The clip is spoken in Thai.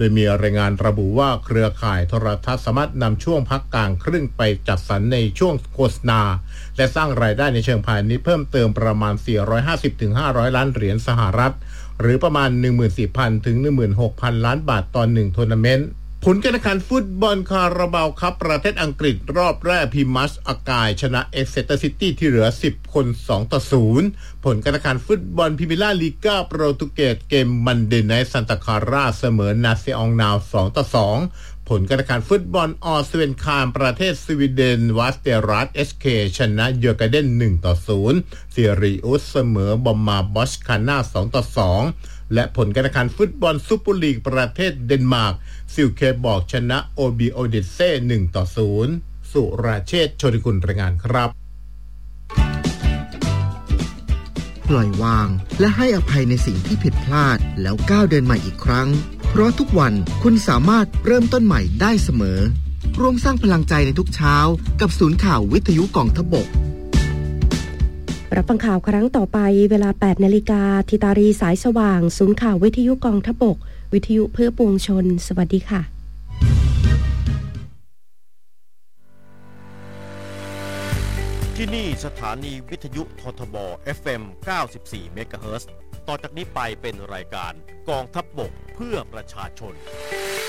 ดยมีรายงานระบุว่าเครือข่ายโทรทัศน์สามารถนำช่วงพักกลางครึ่งไปจัดสรรในช่วงโฆษณาและสร้างรายได้ในเชิงพาณิชย์เพิ่มเติมประมาณ 450-500 ล้านเหรียญสหรัฐหรือประมาณ 14,000 ถึง 16,000 ล้านบาทต่อ1ทัวร์นาเมนต์ผลการแข่งขันฟุตบอลคาราบาวคัพประเทศอังกฤษรอบแรกพิมัสอากายชนะเอ็กเซเตอร์ซิตี้ที่เหลือ10คน2-0ผลการแข่งขันฟุตบอลพรีเมียร์ลีกาโปรตุเกสเกมมันเดย์ไนท์ซันตาคาราเสมอนาเซอองนาว2-2ผลการแข่งขันฟุตบอลออสเวนคานประเทศสวีเดนวัสเตรัสเอสเคชนะเยอร์กาเดน1-0ซิริอุสเสมอบอมมาบอชคาน่า2-2และผลการแข่งขันฟุตบอลซูเปอร์ลีกประเทศเดนมาร์กซิลเคบอกชนะโอบีโอเดเซ่1-0สุราเชษฐ์โชติกุลรายงานครับปล่อยวางและให้อภัยในสิ่งที่ผิดพลาดแล้วก้าวเดินใหม่อีกครั้งเพราะทุกวันคุณสามารถเริ่มต้นใหม่ได้เสมอร่วมสร้างพลังใจในทุกเช้ากับศูนย์ข่าววิทยุกองทพบกรับฟังข่าวครั้งต่อไปเวลา 8 นาฬิกาทิตารีสายสว่างศูนย์ข่าววิทยุกองทพบกวิทยุเพื่อปวงชนสวัสดีค่ะที่นี่สถานีวิทยุททบ FM 94 เมกะเฮิรตซ์ต่อจากนี้ไปเป็นรายการกองทัพบกเพื่อประชาชน